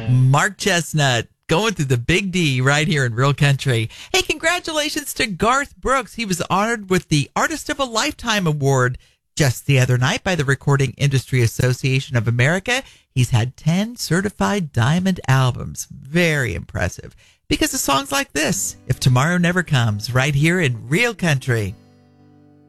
Mark Chestnut going through the big D right here in Real Country. Hey, congratulations to Garth Brooks. He was honored with the Artist of a Lifetime Award just the other night by the Recording Industry Association of America. He's had 10 certified diamond albums. Very impressive. Because of songs like this, If Tomorrow Never Comes, right here in Real Country.